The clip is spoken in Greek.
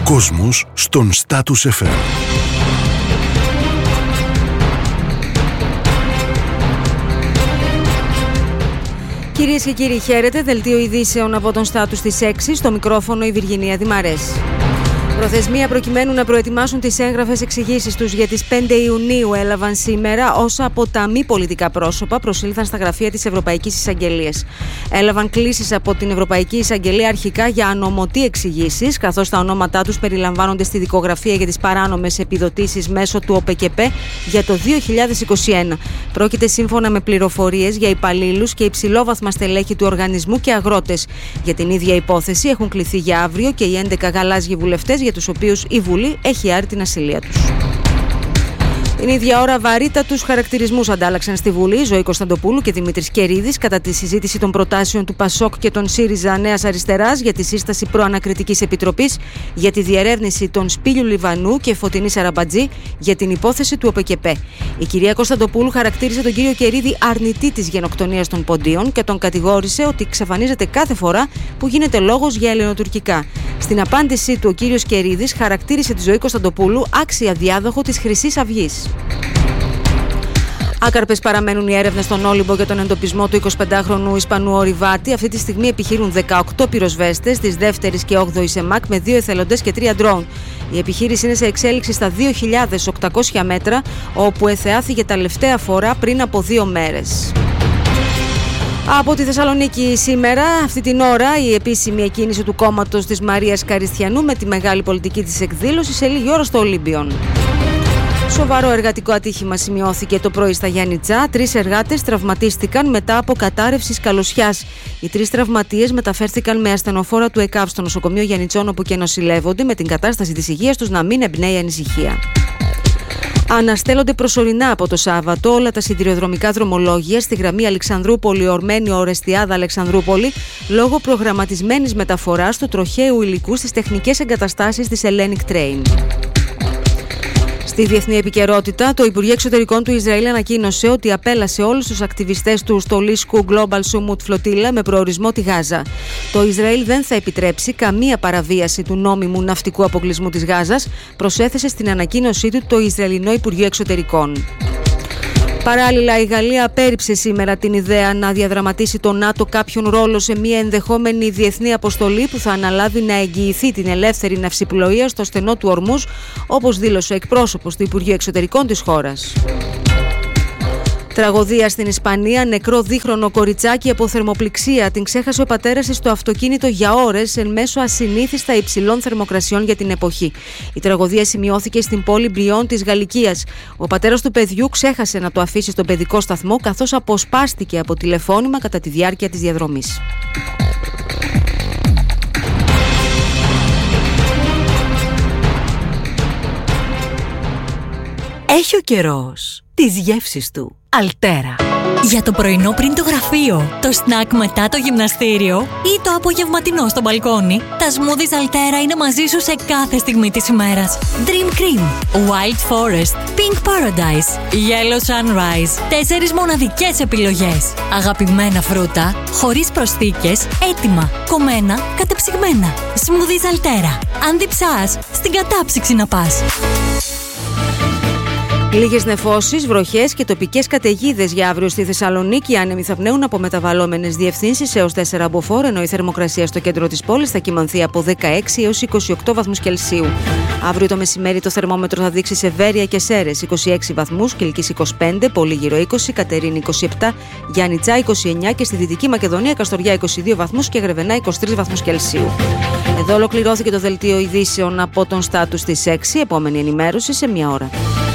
κόσμος στον Status FM. Κυρίες και κύριοι, χαίρετε. Δελτίο ειδήσεων από τον Status της 6. Στο μικρόφωνο η Βυργινία Δημαρές. Προθεσμία προκειμένου να προετοιμάσουν τις έγγραφες εξηγήσεις τους για τις 5 Ιουνίου έλαβαν σήμερα όσα από τα μη πολιτικά πρόσωπα προσήλθαν στα γραφεία της Ευρωπαϊκής Εισαγγελίας. Έλαβαν κλήσεις από την Ευρωπαϊκή Εισαγγελία αρχικά για ανωμοτή εξηγήσεις, καθώς τα ονόματά τους περιλαμβάνονται στη δικογραφία για τις παράνομες επιδοτήσεις μέσω του ΟΠΕΚΕΠΕ για το 2021. Πρόκειται σύμφωνα με πληροφορίες για υπαλλήλους και υψηλόβαθμα στελέχη του οργανισμού και αγρότες. Για την ίδια υπόθεση έχουν κληθεί για αύριο και οι 11 γαλάζιοι βουλευτές, για τους οποίους η Βουλή έχει άρει την ασυλία τους. Την ίδια ώρα, βαρύτατους χαρακτηρισμούς αντάλλαξαν στη Βουλή Ζωή Κωνσταντοπούλου και Δημήτρης Κερίδης κατά τη συζήτηση των προτάσεων του ΠΑΣΟΚ και των ΣΥΡΙΖΑ Νέας Αριστεράς για τη σύσταση προανακριτικής επιτροπής για τη διερεύνηση των Σπύλιου Λιβανού και Φωτεινής Αραμπατζή για την υπόθεση του ΟΠΕΚΕΠΕ. Η κυρία Κωνσταντοπούλου χαρακτήρισε τον κύριο Κερίδη αρνητή της γενοκτονίας των Ποντίων και τον κατηγόρησε ότι εξαφανίζεται κάθε φορά που γίνεται λόγος για ελληνοτουρκικά. Στην απάντησή του, ο κύριος Κερίδης χαρακτήρισε τη Ζωή Κωνσταντοπούλου άξια διάδοχο της Χρυσής Αυγής. Άκαρπες παραμένουν οι έρευνες στον Όλυμπο για τον εντοπισμό του 25χρονου Ισπανού ορειβάτη. Αυτή τη στιγμή επιχειρούν 18 πυροσβέστες της 2ης και 8ης ΕΜΑΚ με 2 εθελοντές και 3 ντρόουν. Η επιχείρηση είναι σε εξέλιξη στα 2.800 μέτρα, όπου εθεάθηκε τελευταία φορά πριν από 2 μέρες. Από τη Θεσσαλονίκη σήμερα, αυτή την ώρα, η επίσημη εκκίνηση του κόμματος της Μαρίας Καριστιανού με τη μεγάλη πολιτική της εκδήλωση σε λίγη ώρα στο Ολύμπιον. Σοβαρό εργατικό ατύχημα σημειώθηκε το πρωί στα Γιάννητσά. 3 εργάτες τραυματίστηκαν μετά από κατάρρευση σκαλωσιάς. Οι 3 τραυματίες μεταφέρθηκαν με ασθενοφόρα του ΕΚΑΒ στο νοσοκομείο Γιαννητσών, όπου και νοσηλεύονται, με την κατάσταση της υγείας τους να μην εμπνέει ανησυχία. Αναστέλλονται προσωρινά από το Σάββατο όλα τα σιδηροδρομικά δρομολόγια στη γραμμή Αλεξανδρούπολη-Ορμένιο-Ορεστιάδα-Αλεξανδρούπολη λόγω προγραμματισμένης μεταφοράς του τροχαίου υλικού στις τεχνικές εγκαταστάσεις της Hellenic Train. Στη διεθνή επικαιρότητα, το Υπουργείο Εξωτερικών του Ισραήλ ανακοίνωσε ότι απέλασε όλους τους ακτιβιστές του στολίσκου Global Summit Flotilla με προορισμό τη Γάζα. Το Ισραήλ δεν θα επιτρέψει καμία παραβίαση του νόμιμου ναυτικού αποκλεισμού της Γάζας, προσέθεσε στην ανακοίνωσή του το Ισραηλινό Υπουργείο Εξωτερικών. Παράλληλα, η Γαλλία απέρριψε σήμερα την ιδέα να διαδραματίσει το ΝΑΤΟ κάποιον ρόλο σε μια ενδεχόμενη διεθνή αποστολή που θα αναλάβει να εγγυηθεί την ελεύθερη ναυσιπλοεία στο στενό του Ορμούζ, όπως δήλωσε ο εκπρόσωπος του Υπουργείου Εξωτερικών της χώρας. Τραγωδία στην Ισπανία, νεκρό δίχρονο κοριτσάκι από θερμοπληξία. Την ξέχασε ο πατέρας της στο αυτοκίνητο για ώρες εν μέσω ασυνήθιστα υψηλών θερμοκρασιών για την εποχή. Η τραγωδία σημειώθηκε στην πόλη Μπριόν της Γαλλικίας. Ο πατέρας του παιδιού ξέχασε να το αφήσει στον παιδικό σταθμό, καθώς αποσπάστηκε από τηλεφώνημα κατά τη διάρκεια της διαδρομής. Έχει ο καιρός τις γεύσεις του. Αλτέρα. Για το πρωινό πριν το γραφείο, το σνακ μετά το γυμναστήριο ή το απογευματινό στο μπαλκόνι, τα smoothies Αλτέρα είναι μαζί σου σε κάθε στιγμή της ημέρας. Dream Cream, Wild Forest, Pink Paradise, Yellow Sunrise. 4 μοναδικές επιλογές. Αγαπημένα φρούτα, χωρίς προσθήκες, έτοιμα, κομμένα, κατεψυγμένα. Smoothies Αλτέρα. Αν διψάς, στην κατάψυξη να πας. Λίγες νεφώσεις, βροχές και τοπικές καταιγίδες για αύριο στη Θεσσαλονίκη. Οι άνεμοι θα πνέουν από μεταβαλλόμενες διευθύνσεις έως 4 μποφόρ, ενώ η θερμοκρασία στο κέντρο της πόλης θα κυμανθεί από 16 έως 28 βαθμούς Κελσίου. Αύριο το μεσημέρι το θερμόμετρο θα δείξει σε Βέρεια και Σέρρες 26 βαθμούς, Κιλκής 25, Πολύγυρο 20, Κατερίνη 27, Γιάννητσά 29 και στη Δυτική Μακεδονία Καστοριά 22 βαθμούς και Γρεβενά 23 βαθμούς Κελσίου. Εδώ ολοκληρώθηκε το δελτίο ειδήσεων από τον Status της 6. Επόμενη ενημέρωση σε 1 ώρα.